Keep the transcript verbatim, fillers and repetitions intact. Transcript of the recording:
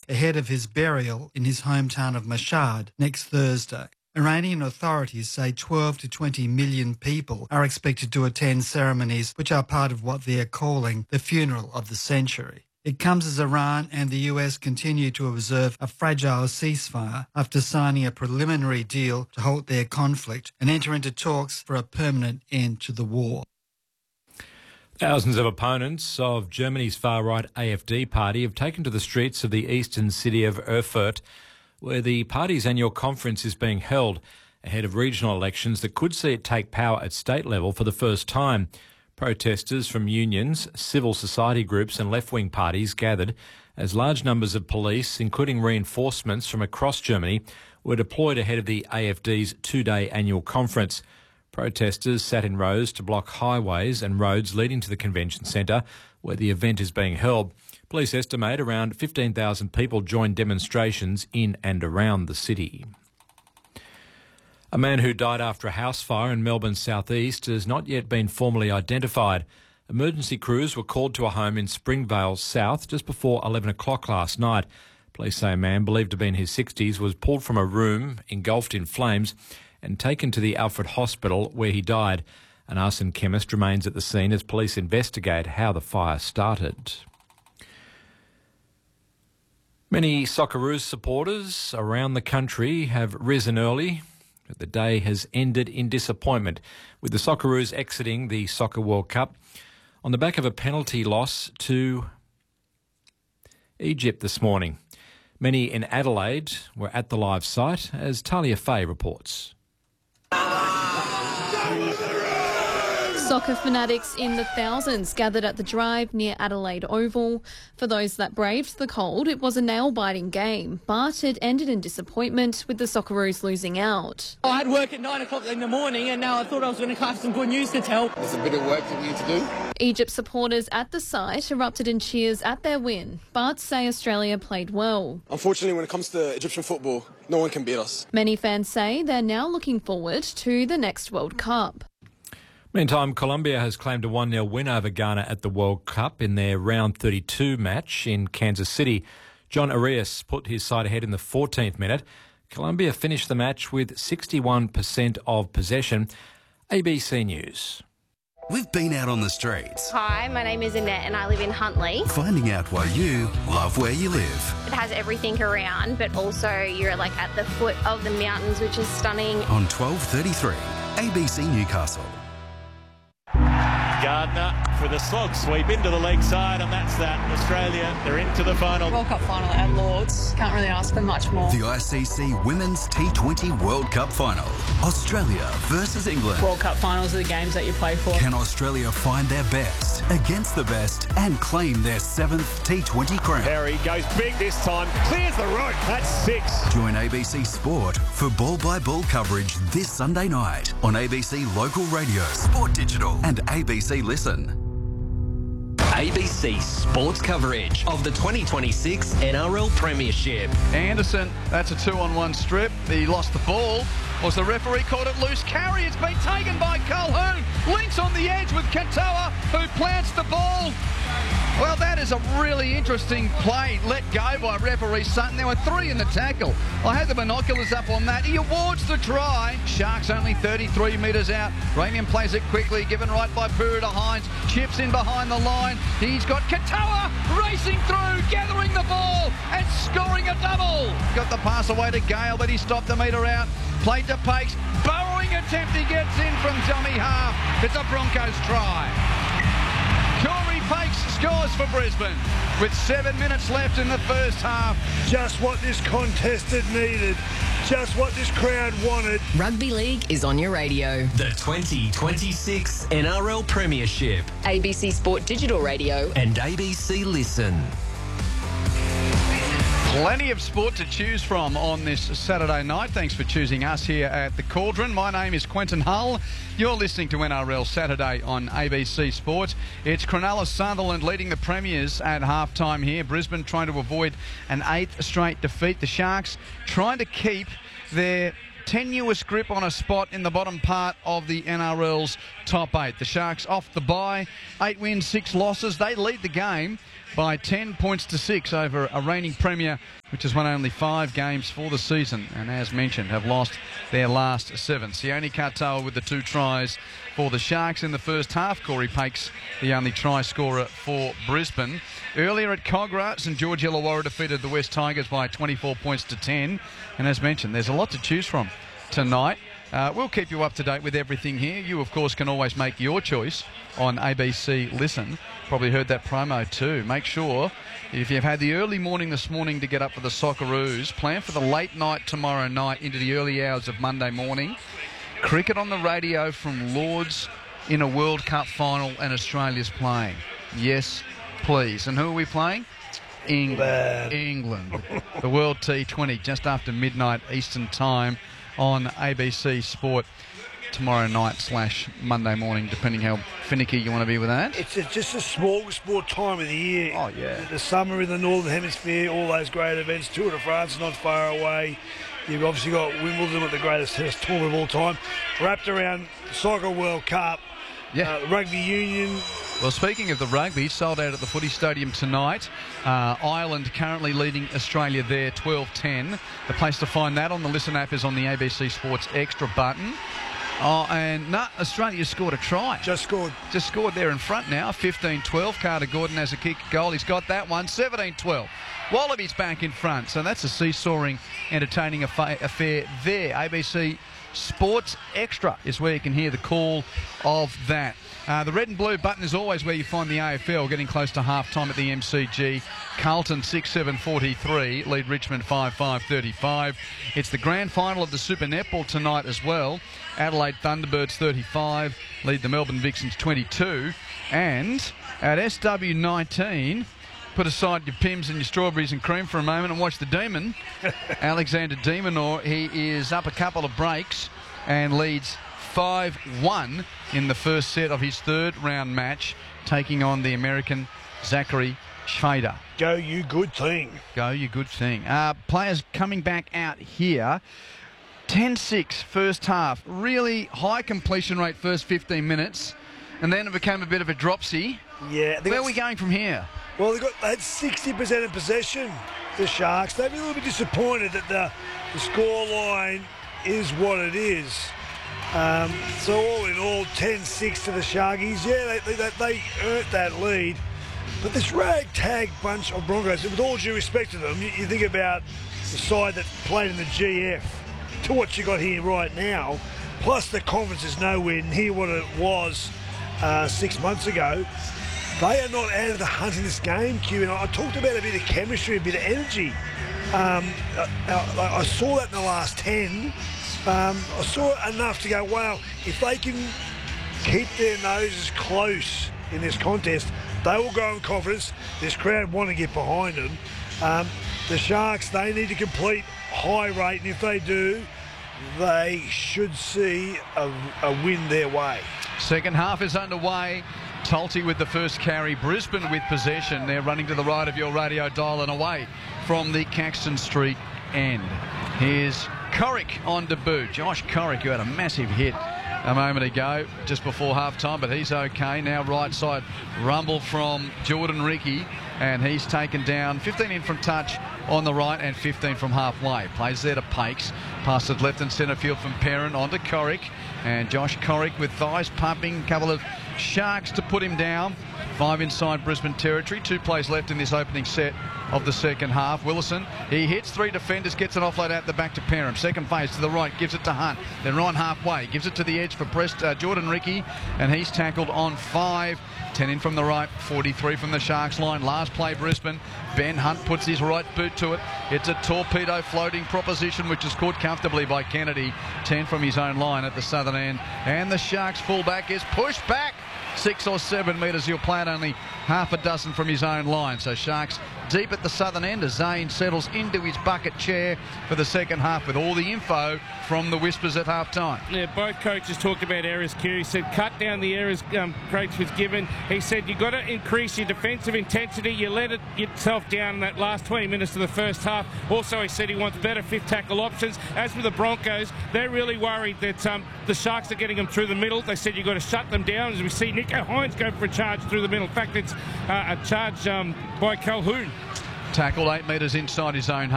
ahead of his burial in his hometown of Mashhad next Thursday. Iranian authorities say twelve to twenty million people are expected to attend ceremonies which are part of what they are calling the funeral of the century. It comes as Iran and the U S continue to observe a fragile ceasefire after signing a preliminary deal to halt their conflict and enter into talks for a permanent end to the war. Thousands of opponents of Germany's far-right A F D party have taken to the streets of the eastern city of Erfurt, where the party's annual conference is being held ahead of regional elections that could see it take power at state level for the first time. Protesters from unions, civil society groups and left-wing parties gathered as large numbers of police, including reinforcements from across Germany, were deployed ahead of the A F D's two-day annual conference. Protesters sat in rows to block highways and roads leading to the convention centre where the event is being held. Police estimate around fifteen thousand people joined demonstrations in and around the city. A man who died after a house fire in Melbourne's southeast has not yet been formally identified. Emergency crews were called to a home in Springvale South just before eleven o'clock last night. Police say a man believed to be in his sixties was pulled from a room engulfed in flames and taken to the Alfred Hospital where he died. An arson chemist remains at the scene as police investigate how the fire started. Many Socceroos supporters around the country have risen early. The day has ended in disappointment, with the Socceroos exiting the Soccer World Cup on the back of a penalty loss to Egypt this morning. Many in Adelaide were at the live site, as Talia Fay reports. Soccer fanatics in the thousands gathered at the drive near Adelaide Oval. For those that braved the cold, it was a nail-biting game, but it ended in disappointment with the Socceroos losing out. I had work at nine o'clock in the morning and now I thought I was going to have some good news to tell. There's a bit of work that we need to do. Egypt supporters at the site erupted in cheers at their win, but say Australia played well. Unfortunately, when it comes to Egyptian football, no one can beat us. Many fans say they're now looking forward to the next World Cup. Meantime, Colombia has claimed a one nil win over Ghana at the World Cup in their round thirty-two match in Kansas City. John Arias put his side ahead in the fourteenth minute. Colombia finished the match with sixty-one percent of possession. A B C News. We've been out on the streets. Hi, my name is Annette and I live in Huntley. Finding out why you love where you live. It has everything around, but also you're like at the foot of the mountains, which is stunning. On twelve thirty-three, A B C Newcastle. Gardner for the slog sweep into the leg side, and that's that. Australia, they're into the final. World Cup final at Lords. Can't really ask for much more. The I C C Women's T twenty World Cup final. Australia versus England. World Cup finals are the games that you play for. Can Australia find their best against the best and claim their seventh T twenty crown? Harry goes big this time, clears the road. That's six. Join A B C Sport for ball-by-ball coverage this Sunday night on A B C Local Radio, Sport Digital and A B C Listen. A B C Sports coverage of the twenty twenty-six N R L Premiership. Anderson, that's a two-on-one strip. He lost the ball. Was the referee called it loose carry? It's been taken by Calhoun. Links on the edge with Katoa, who plants the ball. Well, that is a really interesting play let go by referee Sutton. There were three in the tackle. I had the binoculars up on that. He awards the try. Sharks only thirty-three metres out. Ramian plays it quickly, given right by Puru to Hines. Chips in behind the line. He's got Katoa racing through, gathering the ball and scoring a double. Got the pass away to Gale, but he stopped the metre out. Played to Pakes. Burrowing attempt he gets in from dummy half. It's a Broncos try. Corey Pakes scores for Brisbane with seven minutes left in the first half. Just what this contest had needed. Just what this crowd wanted. Rugby League is on your radio. The twenty twenty-six N R L Premiership. A B C Sport Digital Radio. And A B C Listen. Plenty of sport to choose from on this Saturday night. Thanks for choosing us here at the Cauldron. My name is Quentin Hull. You're listening to N R L Saturday on A B C Sport. It's Cronulla Sutherland leading the Premiers at halftime here. Brisbane trying to avoid an eighth straight defeat. The Sharks trying to keep their tenuous grip on a spot in the bottom part of the N R L's top eight. The Sharks off the bye, eight wins, six losses. They lead the game by ten points to six over a reigning premier, which has won only five games for the season, and as mentioned, have lost their last seven. Sione Katoa with the two tries for the Sharks in the first half. Corey Pakes, the only try scorer for Brisbane. Earlier at Cogra, St George Illawarra defeated the West Tigers by twenty-four points to ten. And as mentioned, there's a lot to choose from tonight. Uh, we'll keep you up to date with everything here. You, of course, can always make your choice on A B C Listen. Probably heard that promo too. Make sure, if you've had the early morning this morning to get up for the Socceroos, plan for the late night tomorrow night into the early hours of Monday morning. Cricket on the radio from Lords in a World Cup final, and Australia's playing. Yes, please. And who are we playing? England. England. The World T twenty just after midnight Eastern Time on A B C Sport tomorrow night slash Monday morning, depending how finicky you want to be with that. It's a, just a small sport time of the year. Oh, yeah. The, the summer in the Northern Hemisphere, all those great events. Tour de France not far away. You've obviously got Wimbledon with the greatest tennis tournament of all time. Wrapped around Soccer World Cup. Yeah. Uh, rugby union. Well, speaking of the rugby, sold out at the Footy Stadium tonight. Uh, Ireland currently leading Australia there, twelve ten. The place to find that on the Listen app is on the A B C Sports Extra button. Oh, and no, Australia scored a try. Just scored. Just scored there in front now, fifteen twelve. Carter Gordon has a kick goal. He's got that one, seventeen twelve. Wallabies back in front. So that's a seesawing, entertaining affair, affair there. A B C Sports Extra is where you can hear the call of that. Uh, the red and blue button is always where you find the A F L, getting close to half-time at the M C G. Carlton six seven forty-three, lead Richmond five five thirty-five. It's the grand final of the Super Netball tonight as well. Adelaide Thunderbirds thirty-five, lead the Melbourne Vixens twenty-two. And at S W nineteen, put aside your Pims and your strawberries and cream for a moment and watch the Demon. Alexander Demonor, he is up a couple of breaks and leads five one in the first set of his third round match, taking on the American Zachary Schrader. Go you good thing. Go you good thing. Uh, players coming back out here. ten six first half. Really high completion rate first fifteen minutes. And then it became a bit of a dropsy. Yeah. Where are we going from here? Well, they got they had sixty percent of possession, the Sharks. They've been a little bit disappointed that the, the score line is what it is. Um, so all in all, ten six to the Sharkies. Yeah, they, they, they earned that lead. But this ragtag bunch of Broncos, with all due respect to them, you, you think about the side that played in the G F to what you got here right now, plus the conference is nowhere near what it was uh, six months ago. They are not out of the hunt in this game, Q. And I talked about a bit of chemistry, a bit of energy. Um, I, I saw that in the last ten. Um, I saw it enough to go, wow, if they can keep their noses close in this contest, they will grow in confidence. This crowd want to get behind them. Um, the Sharks, they need to complete high rate, and if they do, they should see a, a win their way. Second half is underway. Tulty with the first carry. Brisbane with possession. They're running to the right of your radio dial and away from the Caxton Street end. Here's Corrick on debut. Josh Corrick, who had a massive hit a moment ago, just before half-time, but he's okay. Now right side rumble from Jordan Ricky, and he's taken down. fifteen in from touch on the right and fifteen from halfway. Plays there to Pakes. Passes it left and centre field from Perrin onto Corrick. And Josh Corrick with thighs pumping. A couple of Sharks to put him down. Five inside Brisbane territory. Two plays left in this opening set of the second half. Willison, he hits three defenders, gets an offload out the back to Perham. Second phase to the right, gives it to Hunt. Then Ron halfway, gives it to the edge for Prest, uh, Jordan Ricky, and he's tackled on five. ten in from the right, forty-three from the Sharks line. Last play Brisbane. Ben Hunt puts his right boot to it. It's a torpedo floating proposition, which is caught comfortably by Kennedy. ten from his own line at the southern end. And the Sharks fullback is pushed back. Six or seven metres, he'll play it only half a dozen from his own line. So Sharks deep at the southern end as Zane settles into his bucket chair for the second half with all the info from the Whispers at half time. Yeah, both coaches talked about errors. Kerry said cut down the errors um, Craig was given. He said you've got to increase your defensive intensity. You let it yourself down in that last twenty minutes of the first half. Also, he said he wants better fifth tackle options. As for the Broncos, they're really worried that um, the Sharks are getting them through the middle. They said you've got to shut them down. As we see Nico Hines go for a charge through the middle. In fact, it's uh, a charge um, by Calhoun. Tackled eight metres inside his own half.